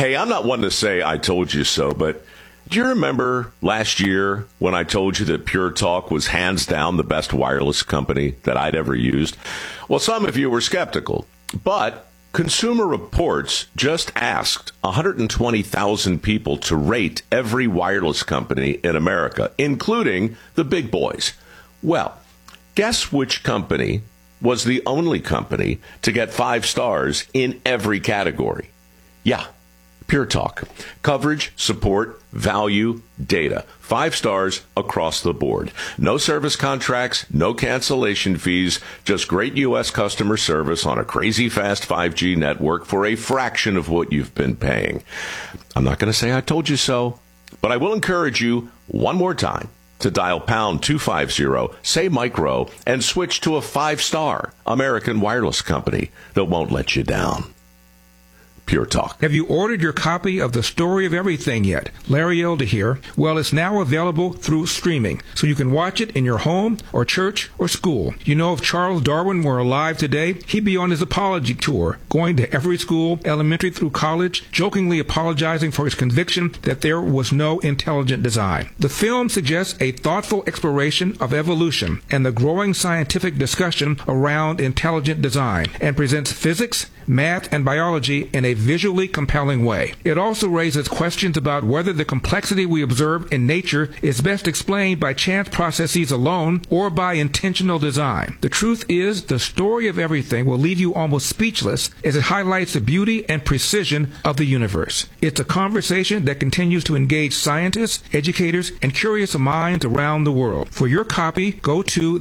Hey, I'm not one to say I told you so, but do you remember last year when I told you that Pure Talk was hands down the best wireless company that I'd ever used? Well, some of you were skeptical, but Consumer Reports just asked 120,000 people to rate every wireless company in America, including the big boys. Well, guess which company was the only company to get 5 stars in every category? Yeah, Pure Talk. Coverage, support, value, data. 5 stars across the board. No service contracts, no cancellation fees, just great U.S. customer service on a crazy fast 5G network for a fraction of what you've been paying. I'm not going to say I told you so, but I will encourage you one more time to dial pound 250, say micro, and switch to a 5-star American wireless company that won't let you down. Pure Talk. Have you ordered your copy of The Story of Everything yet? Larry Elder here. Well, it's now available through streaming, so you can watch it in your home or church or school. You know, if Charles Darwin were alive today, he'd be on his apology tour, going to every school, elementary through college, jokingly apologizing for his conviction that there was no intelligent design. The film suggests a thoughtful exploration of evolution and the growing scientific discussion around intelligent design, and presents physics, math, and biology in a visually compelling way. It also raises questions about whether the complexity we observe in nature is best explained by chance processes alone or by intentional design. The truth is, The Story of Everything will leave you almost speechless as it highlights the beauty and precision of the universe. It's a conversation that continues to engage scientists, educators, and curious minds around the world. For your copy, go to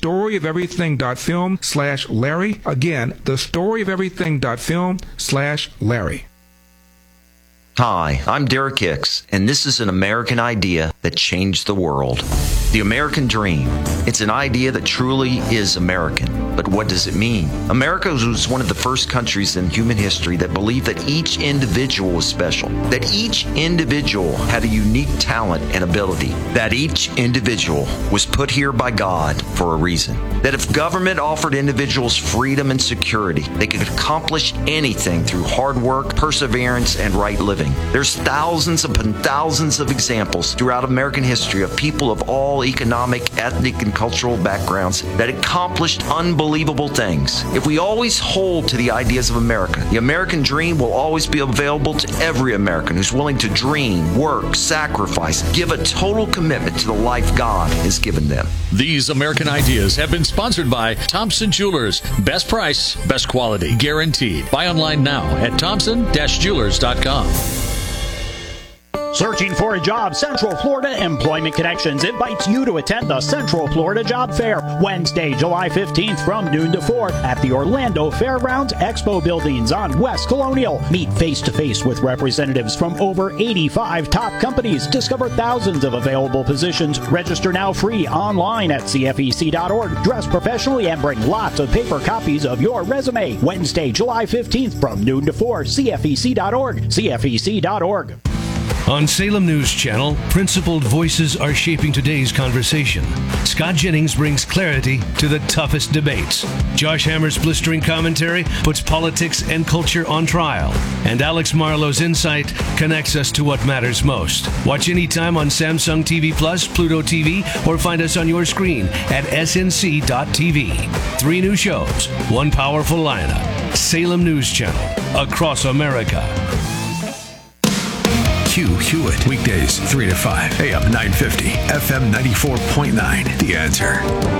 thestoryofeverything.film/Larry. Again, thestoryofeverything.film/Larry. Hi, I'm Derek Hicks, and this is an American idea that changed the world. The American dream. It's an idea that truly is American. But what does it mean? America was one of the first countries in human history that believed that each individual was special, that each individual had a unique talent and ability, that each individual was put here by God for a reason, that if government offered individuals freedom and security, they could accomplish anything through hard work, perseverance, and right living. There's thousands upon thousands of examples throughout American history of people of all economic, ethnic, and cultural backgrounds that accomplished unbelievable things. If we always hold to the ideas of America, the American dream will always be available to every American who's willing to dream, work, sacrifice, give a total commitment to the life God has given them. These American ideas have been sponsored by Thompson Jewelers. Best price, best quality, guaranteed. Buy online now at thompson-jewelers.com. Searching for a job? Central Florida Employment Connections invites you to attend the Central Florida Job Fair Wednesday, July 15th from noon to 4 at the Orlando Fairgrounds Expo Buildings on West Colonial. Meet face-to-face with representatives from over 85 top companies. Discover thousands of available positions. Register now free online at CFEC.org. Dress professionally and bring lots of paper copies of your resume. Wednesday, July 15th from noon to 4, CFEC.org. CFEC.org. On Salem News Channel, principled voices are shaping today's conversation. Scott Jennings brings clarity to the toughest debates. Josh Hammer's blistering commentary puts politics and culture on trial. And Alex Marlowe's insight connects us to what matters most. Watch anytime on Samsung TV Plus, Pluto TV, or find us on your screen at snc.tv. 3 new shows, 1 powerful lineup. Salem News Channel, across America. Hugh Hewitt. Weekdays 3 to 5. AM 950. FM 94.9. The Answer.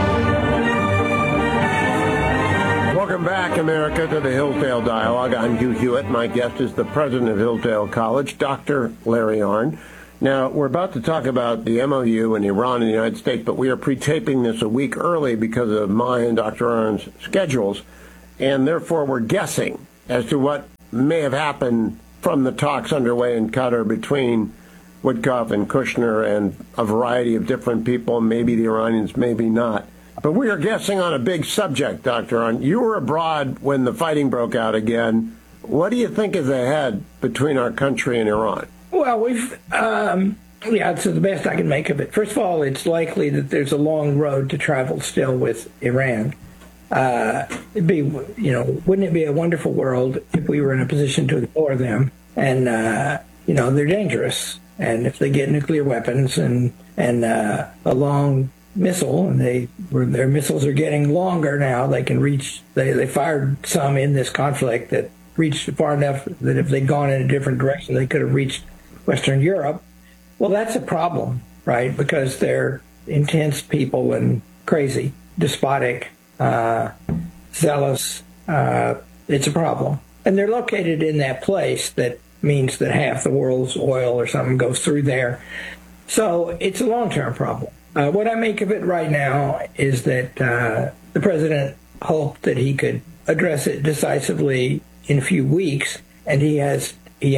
Welcome back, America, to the Hillsdale Dialogue. I'm Hugh Hewitt. My guest is the president of Hillsdale College, Dr. Larry Arnn. Now, we're about to talk about the MOU and Iran and the United States, but we are pre-taping this a week early because of my and Dr. Arnn's schedules, and therefore we're guessing as to what may have happened from the talks underway in Qatar between Witkoff and Kushner and a variety of different people, maybe the Iranians, maybe not. But we are guessing on a big subject, Dr. Arnn. You were abroad when the fighting broke out again. What do you think is ahead between our country and Iran? Well, it's the best I can make of it. First of all, it's likely that there's a long road to travel still with Iran. Wouldn't it be a wonderful world if we were in a position to ignore them? and they're dangerous. And if they get nuclear weapons and a long missile, and their missiles are getting longer now, they can reach. They fired some in this conflict that reached far enough that if they'd gone in a different direction, they could have reached Western Europe. Well, that's a problem, right? Because they're intense people and crazy, despotic, zealous. It's a problem. And they're located in that place that means that half the world's oil or something goes through there. So it's a long-term problem. What I make of it right now is that the president hoped that he could address it decisively in a few weeks, and he has.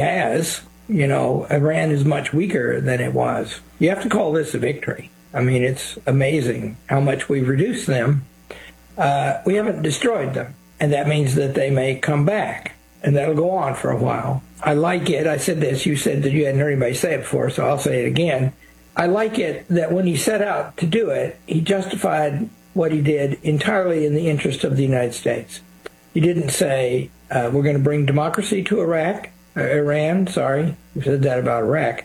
Iran is much weaker than it was. You have to call this a victory. I mean, it's amazing how much we've reduced them. We haven't destroyed them, and that means that they may come back, and that'll go on for a while. I like it. I said this. You said that you hadn't heard anybody say it before, so I'll say it again. I like it that when he set out to do it, he justified what he did entirely in the interest of the United States. He didn't say, we're going to bring democracy to Iran, sorry. You said that about Iraq.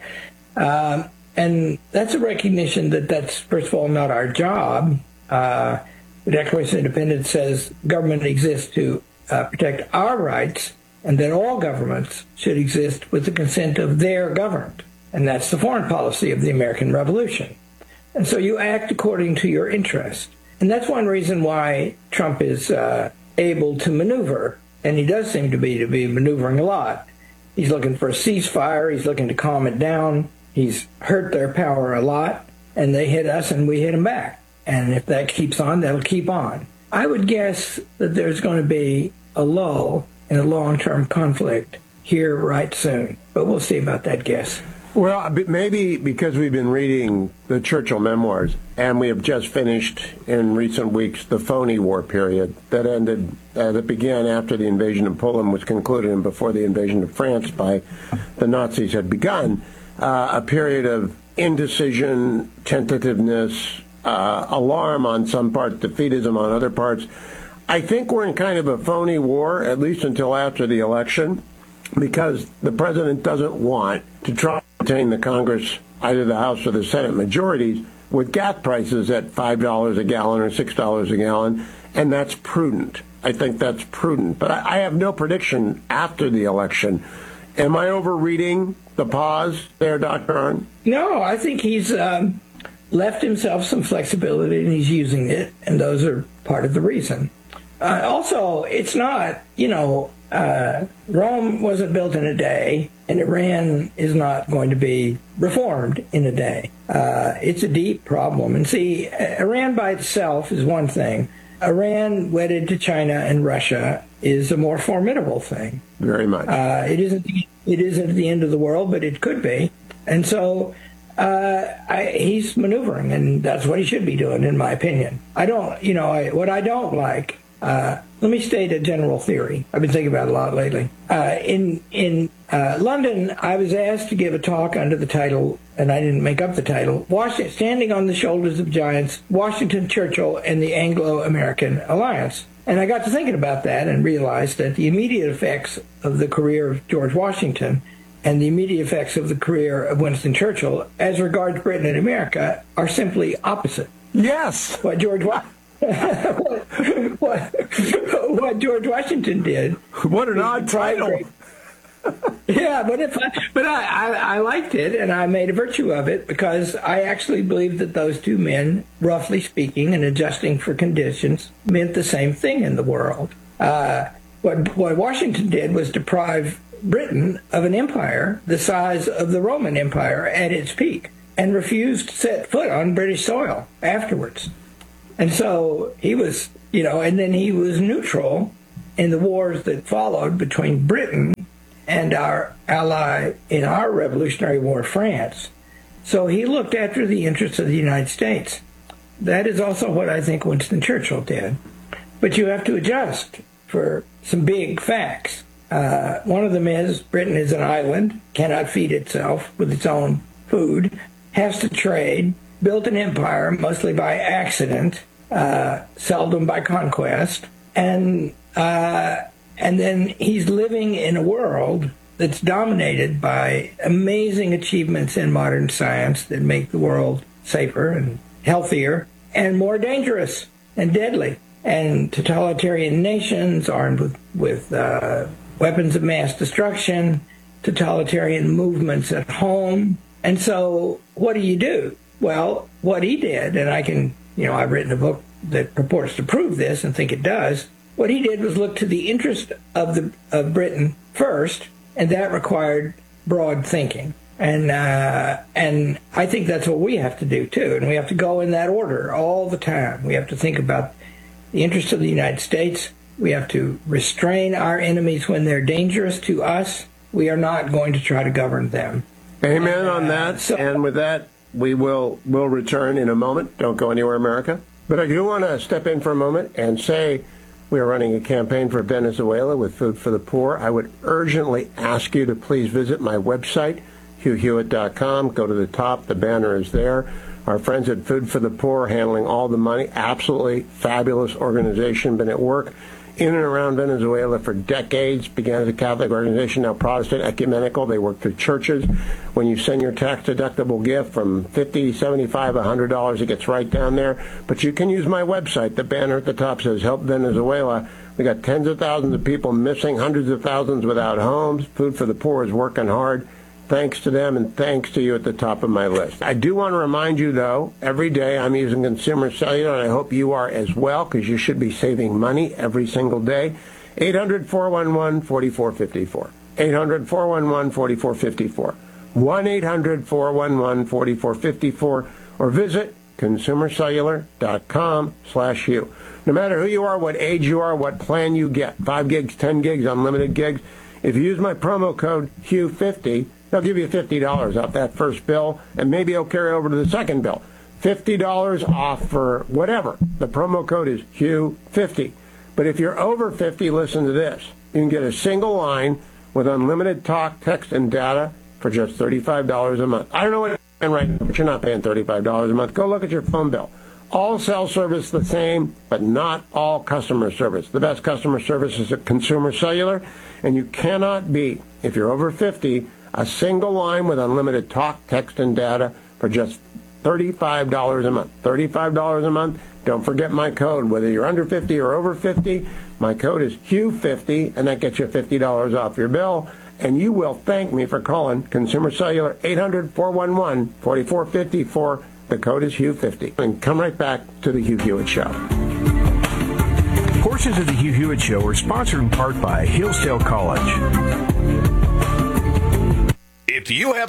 And that's a recognition that that's, first of all, not our job. The Declaration of Independence says government exists to protect our rights, and that all governments should exist with the consent of their governed. And that's the foreign policy of the American Revolution. And so you act according to your interest. And that's one reason why Trump is able to maneuver, and he does seem to be maneuvering a lot. He's looking for a ceasefire. He's looking to calm it down. He's hurt their power a lot, and they hit us, and we hit them back. And if that keeps on, that'll keep on. I would guess that there's going to be a lull in a long-term conflict here right soon. But we'll see about that guess. Well, maybe because we've been reading the Churchill memoirs, and we have just finished in recent weeks the phony war period that ended, that began after the invasion of Poland was concluded and before the invasion of France by the Nazis had begun, a period of indecision, tentativeness, alarm on some parts, defeatism on other parts. I think we're in kind of a phony war, at least until after the election, because the president doesn't want to try to obtain the Congress, either the House or the Senate majorities, with gas prices at $5 a gallon or $6 a gallon, and that's prudent. I think that's prudent. But I have no prediction after the election. Am I overreading the pause there, Dr. Arnn? No, I think he's left himself some flexibility, and he's using it, and those are part of the reason. Also, it's not, Rome wasn't built in a day, and Iran is not going to be reformed in a day. It's a deep problem. And see, Iran by itself is one thing. Iran wedded to China and Russia is a more formidable thing. Very much. It isn't the end of the world, but it could be. And so he's maneuvering, and that's what he should be doing, in my opinion. What I don't like. Let me state a general theory. I've been thinking about it a lot lately. In London, I was asked to give a talk under the title, and I didn't make up the title, Standing on the Shoulders of Giants, Washington, Churchill, and the Anglo-American Alliance. And I got to thinking about that and realized that the immediate effects of the career of George Washington and the immediate effects of the career of Winston Churchill, as regards Britain and America, are simply opposite. Yes! What George Washington did. What an odd title. Yeah, but I liked it, and I made a virtue of it because I actually believe that those two men, roughly speaking and adjusting for conditions, meant the same thing in the world. What Washington did was deprive Britain of an empire the size of the Roman Empire at its peak, and refused to set foot on British soil afterwards. And so he was, and then he was neutral in the wars that followed between Britain and our ally in our Revolutionary War, France. So he looked after the interests of the United States. That is also what I think Winston Churchill did. But you have to adjust for some big facts. One of them is Britain is an island, cannot feed itself with its own food, has to trade, built an empire mostly by accident, seldom by conquest, and then he's living in a world that's dominated by amazing achievements in modern science that make the world safer and healthier and more dangerous and deadly. And totalitarian nations armed with weapons of mass destruction, totalitarian movements at home. And so what do? Well, what he did, and I've written a book that purports to prove this and think it does. What he did was look to the interest of Britain first, and that required broad thinking. And I think that's what we have to do too. And we have to go in that order all the time. We have to think about the interests of the United States. We have to restrain our enemies when they're dangerous to us. We are not going to try to govern them. Amen on that. And with that, we'll return in a moment. Don't go anywhere, America. But I do want to step in for a moment and say we are running a campaign for Venezuela with Food for the Poor. I would urgently ask you to please visit my website, HughHewitt.com. Go to the top. The banner is there. Our friends at Food for the Poor are handling all the money. Absolutely fabulous organization. Been at work in and around Venezuela for decades. Began as a Catholic organization, now Protestant, ecumenical. They work through churches. When you send your tax-deductible gift from $50, $75, $100, it gets right down there. But you can use my website. The banner at the top says Help Venezuela. We got tens of thousands of people missing, hundreds of thousands without homes. Food for the Poor is working hard. Thanks to them, and thanks to you at the top of my list. I do want to remind you, though, every day I'm using Consumer Cellular, and I hope you are as well, because you should be saving money every single day. 800-411-4454. 800-411-4454. 1-800-411-4454. Or visit consumercellular.com/Hugh. No matter who you are, what age you are, what plan you get, 5 gigs, 10 gigs, unlimited gigs, if you use my promo code HUGH50, they'll give you $50 off that first bill, and maybe it'll carry over to the second bill. $50 off for whatever. The promo code is HUGH50. But if you're over 50, listen to this. You can get a single line with unlimited talk, text, and data for just $35 a month. I don't know what you're paying right now, but you're not paying $35 a month. Go look at your phone bill. All cell service the same, but not all customer service. The best customer service is at Consumer Cellular, and you cannot beat, if you're over 50, a single line with unlimited talk, text, and data for just $35 a month. $35 a month. Don't forget my code. Whether you're under 50 or over 50, my code is HUGH50, and that gets you $50 off your bill. And you will thank me for calling Consumer Cellular 800-411-4454. The code is HUGH50. And come right back to the Hugh Hewitt Show. Portions of the Hugh Hewitt Show are sponsored in part by Hillsdale College. If you have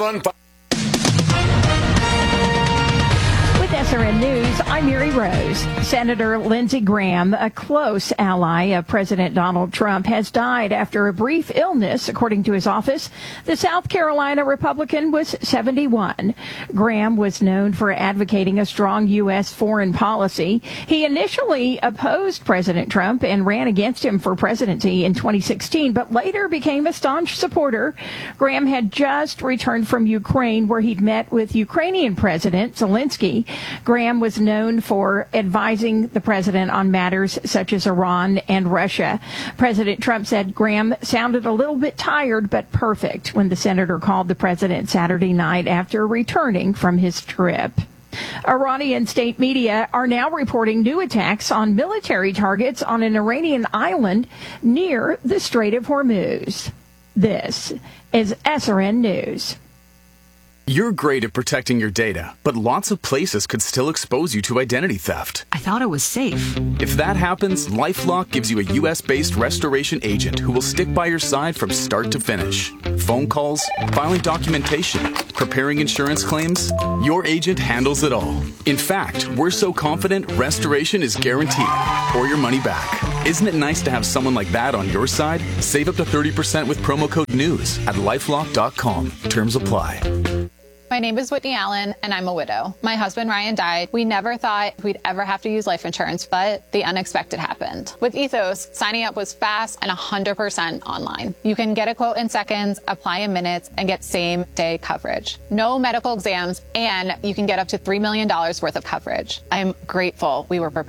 With SRN News, I'm Mary Rose. Senator Lindsey Graham, a close ally of President Donald Trump, has died after a brief illness, according to his office. The South Carolina Republican was 71. Graham was known for advocating a strong U.S. foreign policy. He initially opposed President Trump and ran against him for presidency in 2016, but later became a staunch supporter. Graham had just returned from Ukraine, where he'd met with Ukrainian President Zelensky. Graham was known for advising the president on matters such as Iran and Russia. President Trump said Graham sounded a little bit tired but perfect when the senator called the president Saturday night after returning from his trip. Iranian state media are now reporting new attacks on military targets on an Iranian island near the Strait of Hormuz. This is SRN News. You're great at protecting your data, but lots of places could still expose you to identity theft. I thought it was safe. If that happens, LifeLock gives you a U.S.-based restoration agent who will stick by your side from start to finish. Phone calls, filing documentation, preparing insurance claims, your agent handles it all. In fact, we're so confident restoration is guaranteed or your money back. Isn't it nice to have someone like that on your side? Save up to 30% with promo code NEWS at LifeLock.com. Terms apply. My name is Whitney Allen, and I'm a widow. My husband, Ryan, died. We never thought we'd ever have to use life insurance, but the unexpected happened. With Ethos, signing up was fast and 100% online. You can get a quote in seconds, apply in minutes, and get same-day coverage. No medical exams, and you can get up to $3 million worth of coverage. I'm grateful we were prepared.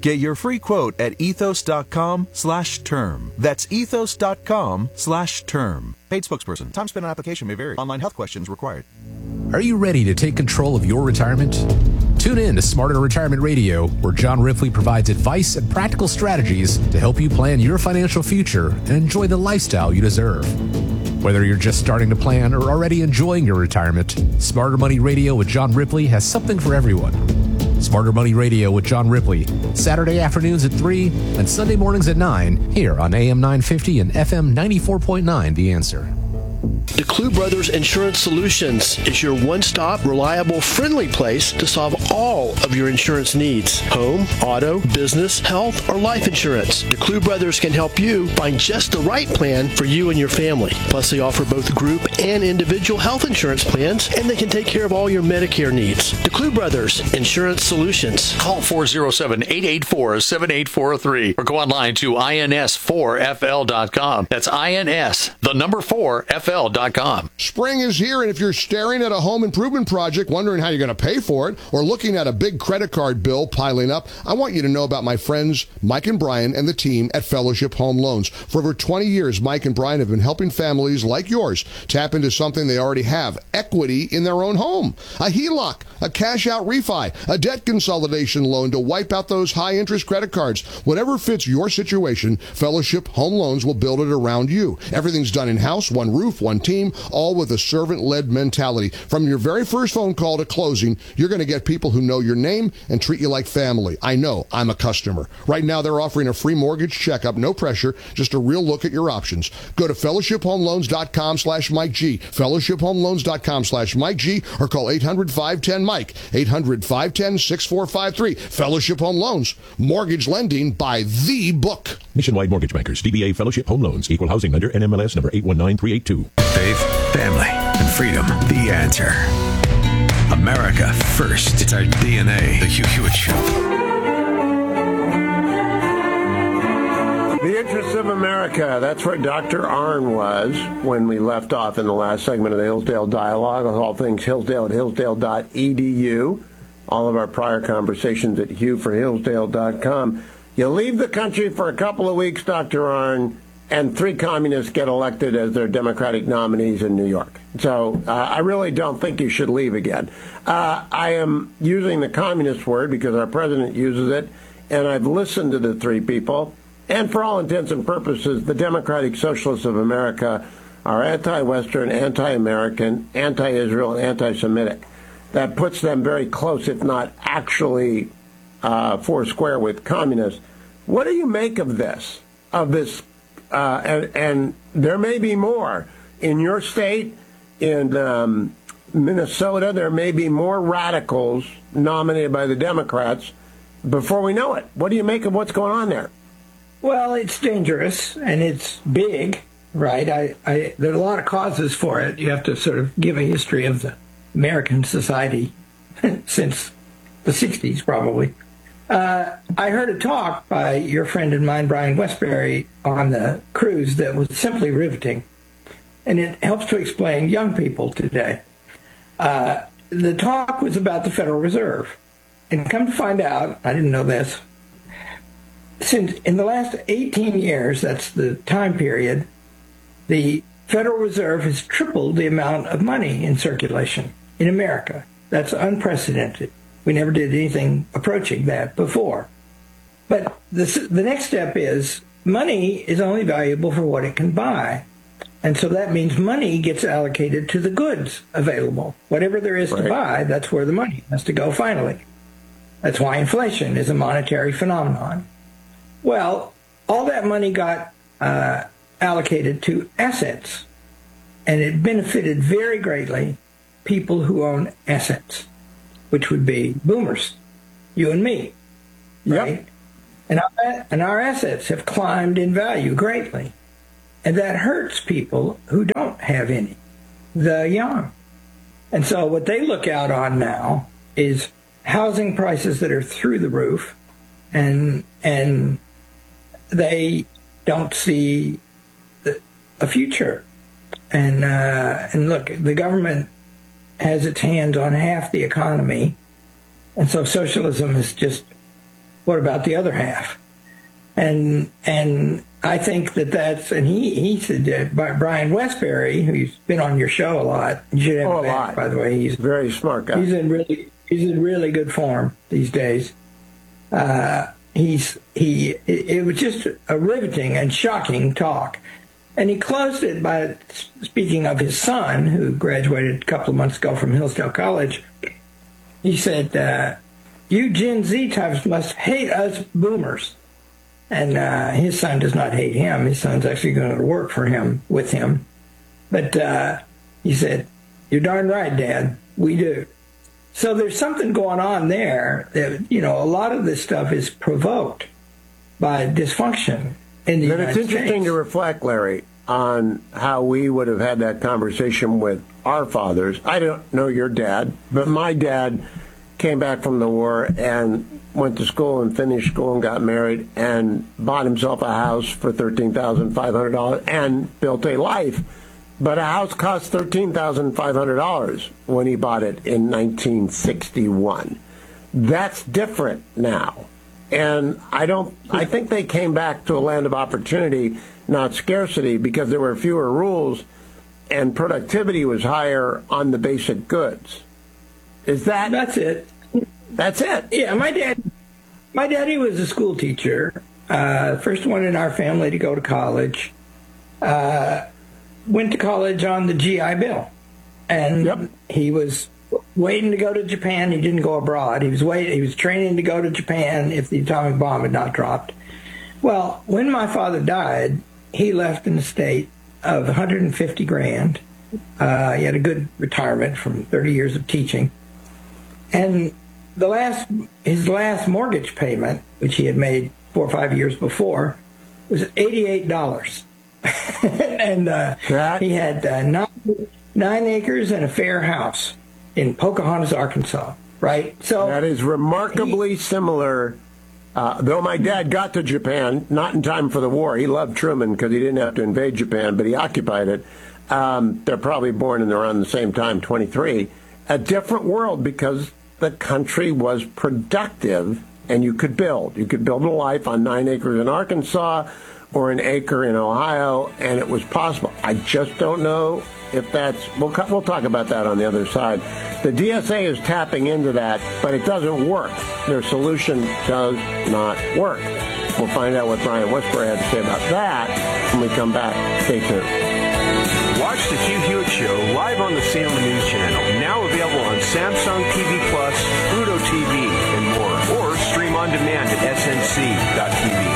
Get your free quote at ethos.com/term. That's ethos.com/term. Paid spokesperson. Time spent on application may vary. Online health questions required. Are you ready to take control of your retirement? Tune in to Smarter Retirement Radio, where John Ripley provides advice and practical strategies to help you plan your financial future and enjoy the lifestyle you deserve. Whether you're just starting to plan or already enjoying your retirement, Smarter Money Radio with John Ripley has something for everyone. Smarter Money Radio with John Ripley, Saturday afternoons at 3 and Sunday mornings at 9, here on AM 950 and FM 94.9 The Answer. DeClue Brothers Insurance Solutions is your one-stop, reliable, friendly place to solve all of your insurance needs. Home, auto, business, health, or life insurance. DeClue Brothers can help you find just the right plan for you and your family. Plus, they offer both group and individual health insurance plans, and they can take care of all your Medicare needs. DeClue Brothers Insurance Solutions. Call 407-884-7843 or go online to ins4fl.com. That's INS, the number 4fl.com. Spring is here, and if you're staring at a home improvement project, wondering how you're going to pay for it, or looking at a big credit card bill piling up, I want you to know about my friends Mike and Brian and the team at Fellowship Home Loans. For over 20 years, Mike and Brian have been helping families like yours tap into something they already have, equity in their own home. A HELOC, a cash-out refi, a debt consolidation loan to wipe out those high-interest credit cards. Whatever fits your situation, Fellowship Home Loans will build it around you. Everything's done in-house, one roof, one team, all with a servant-led mentality. From your very first phone call to closing, you're going to get people who know your name and treat you like family. I know. I'm a customer. Right now, they're offering a free mortgage checkup, no pressure, just a real look at your options. Go to fellowshiphomeloans.com/Mike G, fellowshiphomeloans.com/Mike G, or call 800-510-MIKE, 800-510-6453. Fellowship Home Loans, mortgage lending by the book. Nationwide Mortgage Bankers, DBA Fellowship Home Loans, equal housing lender, NMLS number 819382. Faith, family, and freedom. The Answer. America first. It's our DNA. The Hugh Hewitt Show. The interests of America. That's where Dr. Arnn was when we left off in the last segment of the Hillsdale Dialogue. All things Hillsdale at hillsdale.edu. All of our prior conversations at hughforhillsdale.com. You leave the country for a couple of weeks, Dr. Arnn, and 3 communists get elected as their Democratic nominees in New York. So I really don't think you should leave again. I am using the communist word because our president uses it, and I've listened to the 3 people. And for all intents and purposes, the Democratic Socialists of America are anti-Western, anti-American, anti-Israel, and anti-Semitic. That puts them very close, if not actually foursquare with communists. What do you make of this? And there may be more. In your state, in Minnesota, there may be more radicals nominated by the Democrats before we know it. What do you make of what's going on there? Well, it's dangerous, and it's big, right? There are a lot of causes for it. You have to sort of give a history of the American society since the 60s, probably. I heard a talk by your friend and mine, Brian Westbury, on the cruise that was simply riveting, and it helps to explain young people today. The talk was about the Federal Reserve, and come to find out, I didn't know this, since in the last 18 years, that's the time period, the Federal Reserve has tripled the amount of money in circulation in America. That's unprecedented. We never did anything approaching that before. But the next step is money is only valuable for what it can buy. And so that means money gets allocated to the goods available. Whatever there is to buy, that's where the money has to go finally. That's why inflation is a monetary phenomenon. Well, all that money got allocated to assets, and it benefited very greatly people who own assets, which would be boomers, you and me, right? Yep. And our assets have climbed in value greatly, and that hurts people who don't have any, the young. And so what they look out on now is housing prices that are through the roof, and they don't see a future. And look, the government has its hands on half the economy, and so socialism is just what about the other half? And I think that's, and he said, Brian Westbury, who's been on your show a lot, you should have him back, by the way. He's a very smart guy. He's in really good form these days. It was just a riveting and shocking talk. And he closed it by speaking of his son, who graduated a couple of months ago from Hillsdale College. He said, you Gen Z types must hate us boomers. And his son does not hate him. His son's actually going to work for him, with him. But he said, you're darn right, Dad. We do. So there's something going on there that, a lot of this stuff is provoked by dysfunction in the United States. It's interesting to reflect, Larry, on how we would have had that conversation with our fathers. I don't know your dad, but my dad came back from the war and went to school and finished school and got married and bought himself a house for $13,500 and built a life. But a house cost $13,500 when he bought it in 1961. That's different now. And I think they came back to a land of opportunity, not scarcity, because there were fewer rules and productivity was higher on the basic goods. That's it. That's it. Yeah, my daddy was a school teacher, first one in our family to go to college. Went to college on the GI Bill, and he was waiting to go to Japan. He didn't go abroad. He was training to go to Japan if the atomic bomb had not dropped. Well, when my father died, he left an estate of $150,000. He had a good retirement from 30 years of teaching, and his last mortgage payment, which he had made 4 or 5 years before, was $88. And he had 9 acres and a fair house in Pocahontas, Arkansas, right? So that is remarkably similar. Though my dad got to Japan, not in time for the war. He loved Truman because he didn't have to invade Japan, but he occupied it. They're probably born in around the same time, 23. A different world because the country was productive and you could build. You could build a life on 9 acres in Arkansas or an acre in Ohio, and it was possible. I just don't know if that's... We'll talk about that on the other side. The DSA is tapping into that, but it doesn't work. Their solution does not work. We'll find out what Brian Westbury had to say about that when we come back. Stay tuned. Watch the Hugh Hewitt Show live on the Salem News Channel, now available on Samsung TV Plus, Pluto TV, and more. Or stream on demand at snc.tv.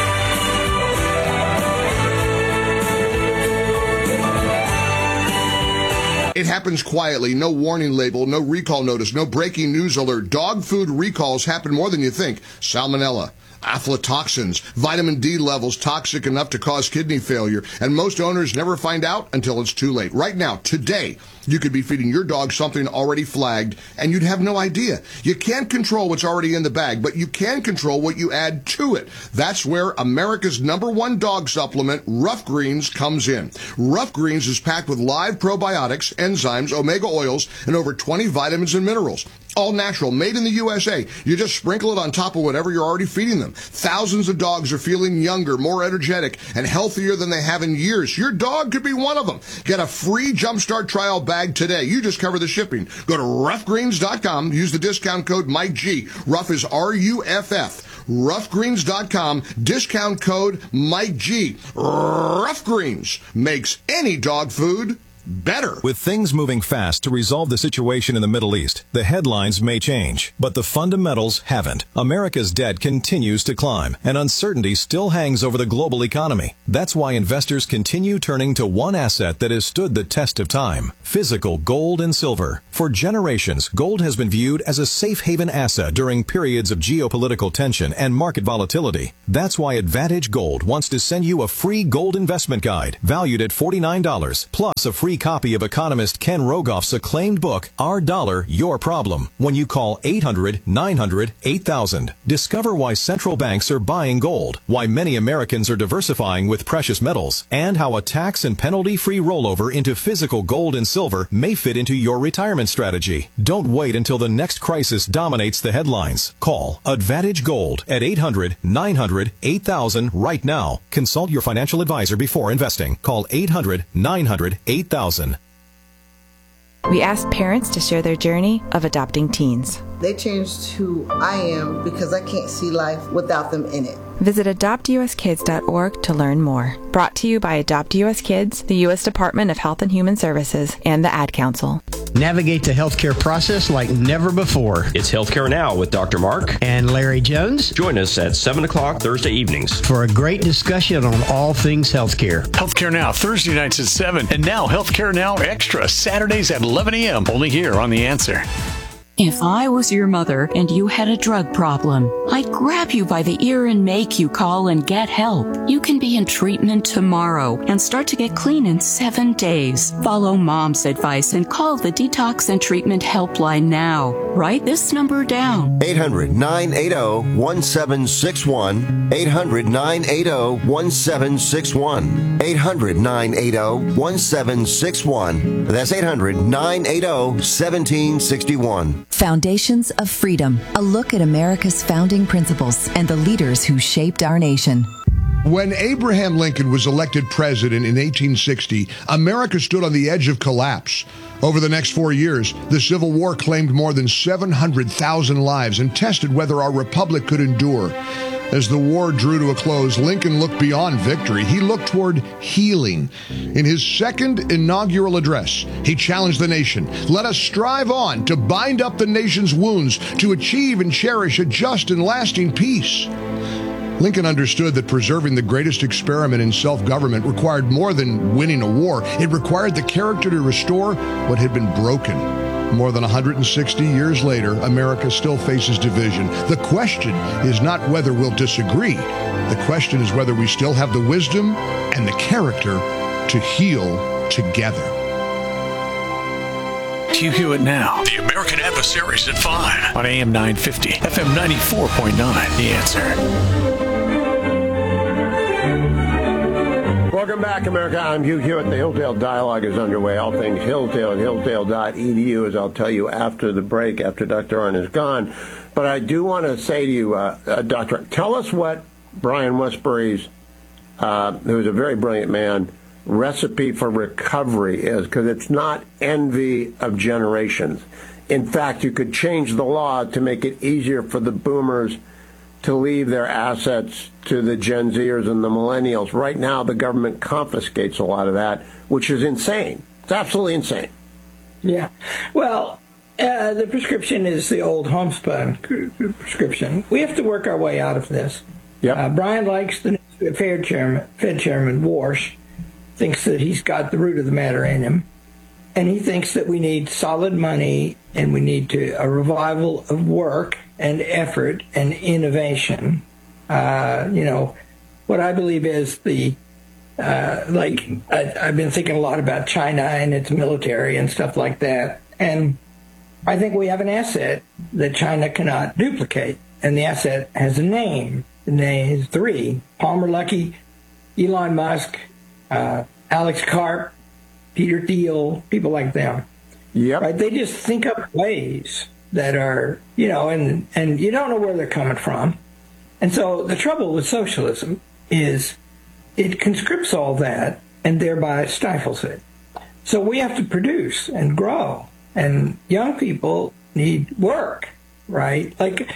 It happens quietly, no warning label, no recall notice, no breaking news alert. Dog food recalls happen more than you think. Salmonella, aflatoxins, vitamin D levels toxic enough to cause kidney failure, and most owners never find out until it's too late. Right now, today, you could be feeding your dog something already flagged, and you'd have no idea. You can't control what's already in the bag, but you can control what you add to it. That's where America's #1 dog supplement, Rough Greens, comes in. Rough Greens is packed with live probiotics, enzymes, omega oils, and over 20 vitamins and minerals. All natural, made in the USA. You just sprinkle it on top of whatever you're already feeding them. Thousands of dogs are feeling younger, more energetic, and healthier than they have in years. Your dog could be one of them. Get a free Jumpstart trial bag today. You just cover the shipping. Go to roughgreens.com. Use the discount code MikeG. Rough is R-U-F-F. Roughgreens.com. Discount code MikeG. Rough Greens makes any dog food better. With things moving fast to resolve the situation in the Middle East, the headlines may change, but the fundamentals haven't. America's debt continues to climb, and uncertainty still hangs over the global economy. That's why investors continue turning to one asset that has stood the test of time: physical gold and silver. For generations, gold has been viewed as a safe haven asset during periods of geopolitical tension and market volatility. That's why Advantage Gold wants to send you a free gold investment guide valued at $49, plus a free free copy of economist Ken Rogoff's acclaimed book, Our Dollar, Your Problem, when you call 800-900-8000. Discover why central banks are buying gold, why many Americans are diversifying with precious metals, and how a tax and penalty-free rollover into physical gold and silver may fit into your retirement strategy. Don't wait until the next crisis dominates the headlines. Call Advantage Gold at 800-900-8000 right now. Consult your financial advisor before investing. Call 800-900-8000. We asked parents to share their journey of adopting teens. They changed who I am because I can't see life without them in it. Visit AdoptUSKids.org to learn more. Brought to you by Adopt US Kids, the U.S. Department of Health and Human Services, and the Ad Council. Navigate the healthcare process like never before. It's Healthcare Now with Dr. Mark and Larry Jones. Join us at 7 o'clock Thursday evenings for a great discussion on all things healthcare. Healthcare Now, Thursday nights at 7. And now Healthcare Now Extra, Saturdays at 11 a.m. Only here on The Answer. If I was your mother and you had a drug problem, I'd grab you by the ear and make you call and get help. You can be in treatment tomorrow and start to get clean in 7 days. Follow Mom's advice and call the Detox and Treatment Helpline now. Write this number down. 800-980-1761. 800-980-1761. 800-980-1761. That's 800-980-1761. Foundations of Freedom, a look at America's founding principles and the leaders who shaped our nation. When Abraham Lincoln was elected president in 1860, America stood on the edge of collapse. Over the next 4 years, the Civil War claimed more than 700,000 lives and tested whether our republic could endure. As the war drew to a close, Lincoln looked beyond victory. He looked toward healing. In his second inaugural address, he challenged the nation. Let us strive on to bind up the nation's wounds, to achieve and cherish a just and lasting peace. Lincoln understood that preserving the greatest experiment in self-government required more than winning a war. It required the character to restore what had been broken. More than 160 years later, America still faces division. The question is not whether we'll disagree. The question is whether we still have the wisdom and the character to heal together. Hugh Hewitt Now, the American Adversaries at 5 on AM 950, FM 94.9, The Answer. Welcome back, America. I'm Hugh Hewitt. The Hillsdale Dialogue is underway. All things Hillsdale at hillsdale.edu, as I'll tell you after the break, after Dr. Arnn is gone. But I do want to say to you, Doctor, tell us what Brian Westbury's, who is a very brilliant man, recipe for recovery is, because it's not envy of generations. In fact, you could change the law to make it easier for the boomers to leave their assets to the Gen Zers and the millennials. Right now, the government confiscates a lot of that, which is insane. It's absolutely insane. Yeah. Well, the prescription is the old homespun prescription. We have to work our way out of this. Yep. Brian likes the Fed Chairman Warsh, thinks that he's got the root of the matter in him, and he thinks that we need solid money and we need a revival of work and effort and innovation. What I believe is I've been thinking a lot about China and its military and stuff like that, and I think we have an asset that China cannot duplicate, and the asset has a name. The name is 3: Palmer Luckey, Elon Musk, Alex Karp, Peter Thiel, people like them. Yep. Right? They just think up ways that are, and you don't know where they're coming from. And so the trouble with socialism is it conscripts all that and thereby stifles it. So we have to produce and grow, and young people need work, right? Like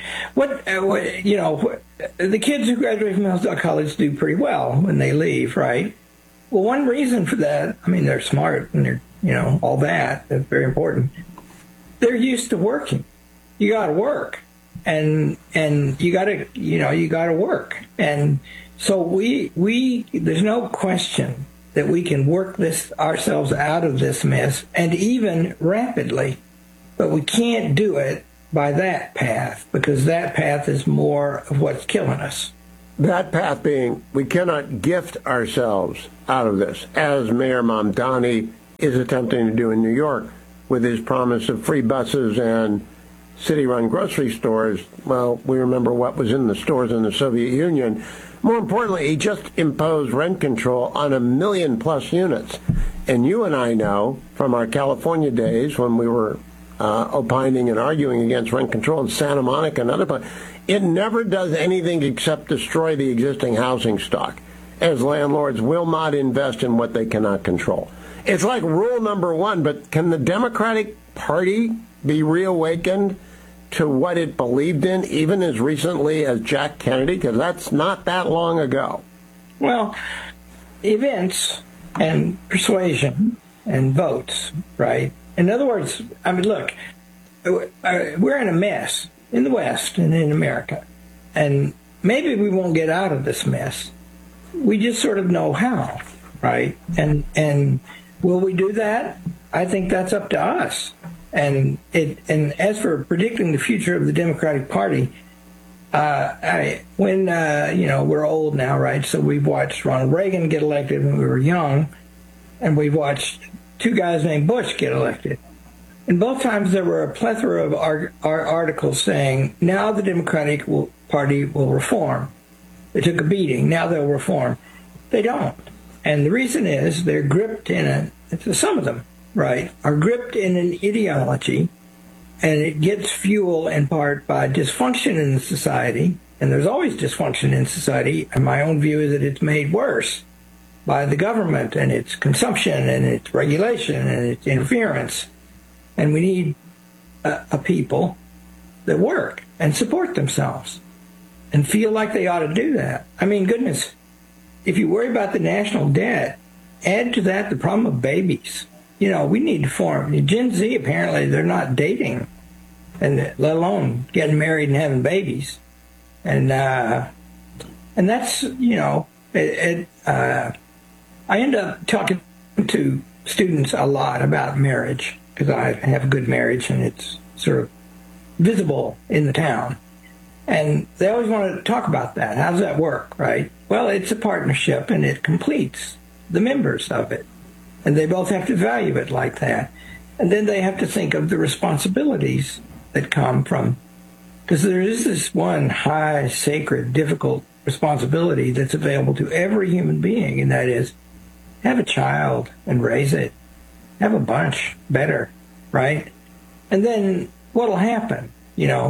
the kids who graduate from Hillsdale College do pretty well when they leave, right? Well, one reason for that, they're smart and they're, all that, that's very important. They're used to working. You got to work, and you got to work. And so there's no question that we can work ourselves out of this mess, and even rapidly, but we can't do it by that path, because that path is more of what's killing us. That path being, we cannot gift ourselves out of this. As Mayor Mamdani is attempting to do in New York with his promise of free buses and city-run grocery stores. Well, we remember what was in the stores in the Soviet Union. More importantly, he just imposed rent control on 1 million-plus units. And you and I know from our California days when we were opining and arguing against rent control in Santa Monica and other places, it never does anything except destroy the existing housing stock, as landlords will not invest in what they cannot control. It's like rule number one, but can the Democratic Party be reawakened to what it believed in even as recently as Jack Kennedy? Because that's not that long ago. Well, events and persuasion and votes, right? In other words, I mean, look, we're in a mess in the West and in America. And maybe we won't get out of this mess. We just sort of know how, right? And will we do that? I think that's up to us. And as for predicting the future of the Democratic Party, we're old now, right? So we've watched Ronald Reagan get elected when we were young, and we've watched two guys named Bush get elected. And both times there were a plethora of articles saying, now the Democratic Party will reform. They took a beating. Now they'll reform. They don't. And the reason is they're gripped in some of them, right, are gripped in an ideology, and it gets fuel in part by dysfunction in society. And there's always dysfunction in society. And my own view is that it's made worse by the government and its consumption and its regulation and its interference. And we need a people that work and support themselves and feel like they ought to do that. I mean, goodness, if you worry about the national debt, add to that the problem of babies. You know, we need to form. Gen Z, apparently, they're not dating, and let alone getting married and having babies. And that's, you know, I end up talking to students a lot about marriage because I have a good marriage and it's sort of visible in the town. And they always want to talk about that. How does that work, right? Well, it's a partnership and it completes the members of it. And they both have to value it like that. And then they have to think of the responsibilities that come from, because there is this one high, sacred, difficult responsibility that's available to every human being, and that is have a child and raise it. Have a bunch, better, right? And then what'll happen, you know?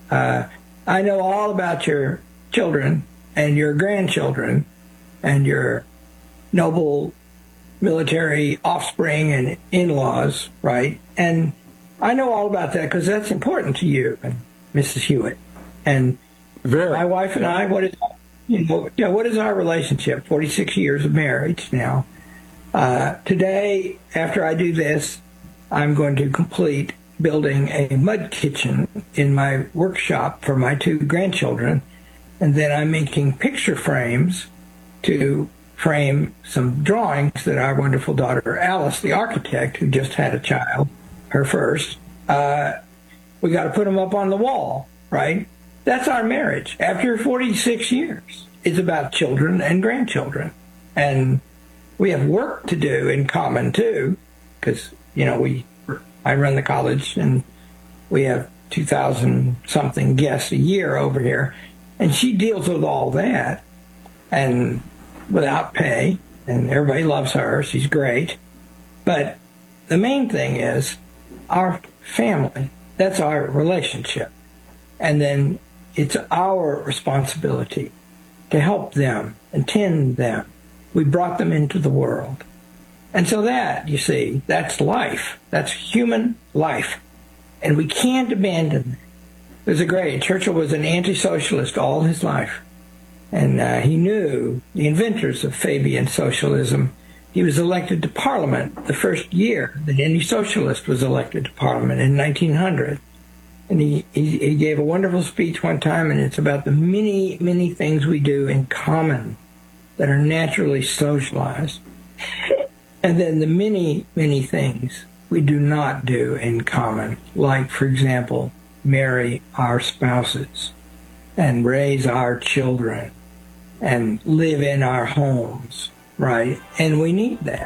I know all about your children and your grandchildren and your noble military offspring and in-laws, right? And I know all about that because that's important to you, Mrs. Hewitt. And my wife and I, what is our relationship? 46 years of marriage now. Today, after I do this, I'm going to complete building a mud kitchen in my workshop for my two grandchildren. And then I'm making picture frames to frame some drawings that our wonderful daughter, Alice, the architect, who just had a child, her first, we got to put them up on the wall, right? That's our marriage. After 46 years, it's about children and grandchildren. And we have work to do in common, too, because, you know, I run the college, and we have 2,000-something guests a year over here, and she deals with all that, and without pay, and everybody loves her. She's great. But the main thing is our family. That's our relationship. And then it's our responsibility to help them and tend them. We brought them into the world. And so that, you see, that's life. That's human life. And we can't abandon that. Churchill was an anti-socialist all his life. And he knew the inventors of Fabian socialism. He was elected to Parliament the first year that any socialist was elected to Parliament in 1900. And he gave a wonderful speech one time, and it's about the many, many things we do in common that are naturally socialized. And then the many, many things we do not do in common, like, for example, marry our spouses and raise our children and live in our homes, right? And we need that.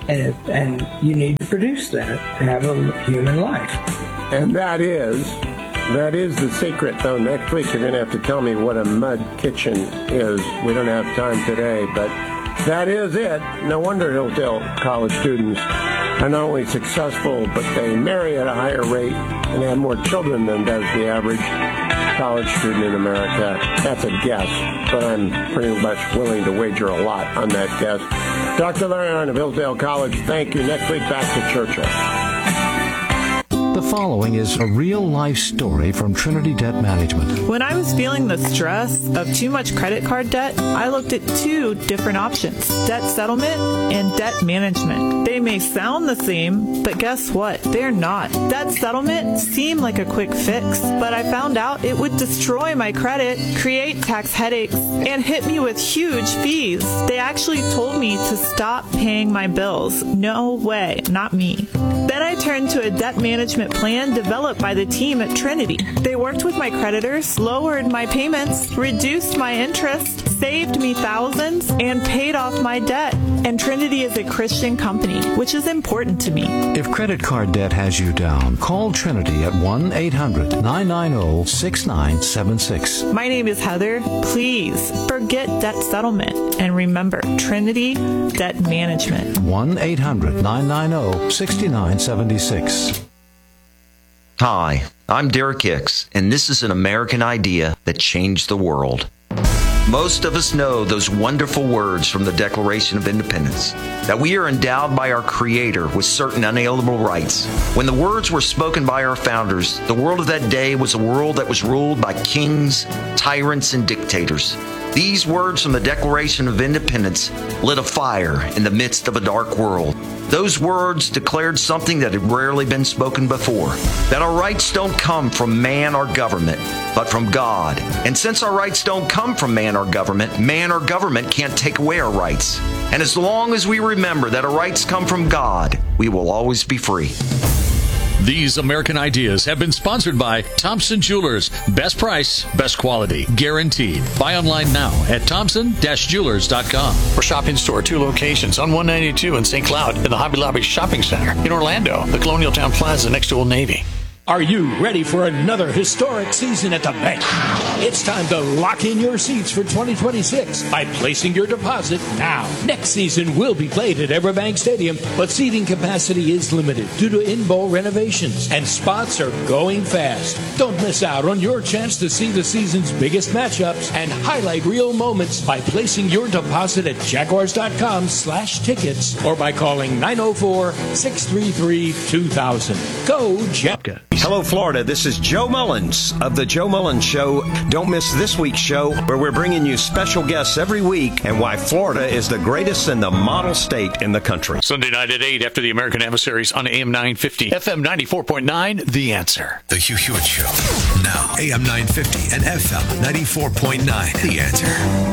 And you need to produce that to have a human life. And that is the secret, though. Next week you're going to have to tell me what a mud kitchen is. We don't have time today, but that is it. No wonder Hillsdale College students are not only successful, but they marry at a higher rate and have more children than does the average college student in America. That's a guess, but I'm pretty much willing to wager a lot on that guess. Dr. Larry Arnn of Hillsdale College, thank you. Next week, back to Churchill. The following is a real-life story from Trinity Debt Management. When I was feeling the stress of too much credit card debt, I looked at two different options: debt settlement and debt management. They may sound the same, but guess what? They're not. Debt settlement seemed like a quick fix, but I found out it would destroy my credit, create tax headaches, and hit me with huge fees. They actually told me to stop paying my bills. No way, not me. Then I turned to a debt management plan developed by the team at Trinity. They worked with my creditors, lowered my payments, reduced my interest, saved me thousands, and paid off my debt. And Trinity is a Christian company, which is important to me. If credit card debt has you down, call Trinity at 1-800-990-6976. My name is Heather. Please forget debt settlement and remember Trinity Debt Management. 1-800-990-6976. Hi, I'm Derek Hicks, and this is an American idea that changed the world. Most of us know those wonderful words from the Declaration of Independence, that we are endowed by our Creator with certain unalienable rights. When the words were spoken by our founders, the world of that day was a world that was ruled by kings, tyrants, and dictators. These words from the Declaration of Independence lit a fire in the midst of a dark world. Those words declared something that had rarely been spoken before, that our rights don't come from man or government, but from God. And since our rights don't come from man or government can't take away our rights. And as long as we remember that our rights come from God, we will always be free. These American ideas have been sponsored by Thompson Jewelers. Best price, best quality, guaranteed. Buy online now at thompson-jewelers.com. For shop in-store, 2 locations on 192 in St. Cloud and the Hobby Lobby Shopping Center in Orlando, the Colonial Town Plaza next to Old Navy. Are you ready for another historic season at the bank? It's time to lock in your seats for 2026 by placing your deposit now. Next season will be played at Everbank Stadium, but seating capacity is limited due to in-bowl renovations, and spots are going fast. Don't miss out on your chance to see the season's biggest matchups and highlight real moments by placing your deposit at Jaguars.com/tickets or by calling 904-633-2000. Go Jaguars! Hello, Florida. This is Joe Mullins of The Joe Mullins Show. Don't miss this week's show, where we're bringing you special guests every week and why Florida is the greatest and the model state in the country. Sunday night at 8 after the American Adversaries on AM 950, FM 94.9, The Answer. The Hugh Hewitt Show. Now, AM 950 and FM 94.9, The Answer.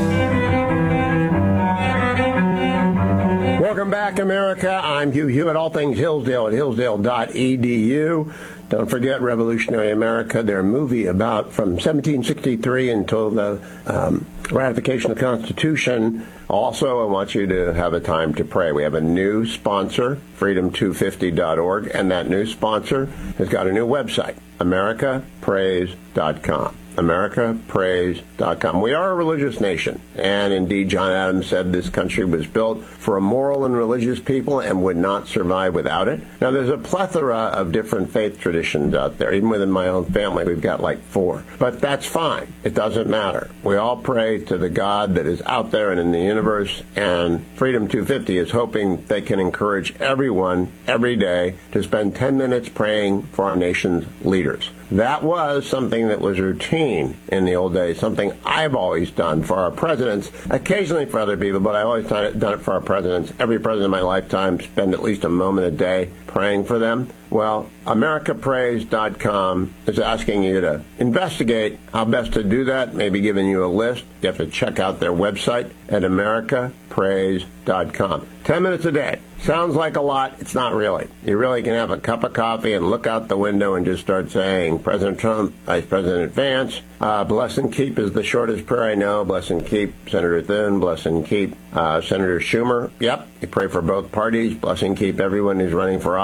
Welcome back, America. I'm Hugh Hewitt. All things Hillsdale at hillsdale.edu. Don't forget Revolutionary America, their movie about from 1763 until the ratification of the Constitution. Also, I want you to have a time to pray. We have a new sponsor, freedom250.org, and that new sponsor has got a new website, americapraise.com. americapraise.com. We are a religious nation, and indeed John Adams said this country was built for a moral and religious people and would not survive without it. Now, there's a plethora of different faith traditions out there. Even within my own family, we've got like 4. But that's fine. It doesn't matter. We all pray to the God that is out there and in the universe, and Freedom 250 is hoping they can encourage everyone every day to spend 10 minutes praying for our nation's leaders. That was something that was routine in the old days, something I've always done for our presidents, occasionally for other people, but I've always done it for our presidents. Every president in my lifetime, spend at least a moment a day praying for them. Well, americapraise.com is asking you to investigate how best to do that, maybe giving you a list. You have to check out their website at americapraise.com. 10 minutes a day. Sounds like a lot. It's not really. You really can have a cup of coffee and look out the window and just start saying, President Trump, Vice President Vance, bless and keep is the shortest prayer I know. Bless and keep Senator Thune. Bless and keep Senator Schumer. Yep, you pray for both parties. Bless and keep everyone who's running for office.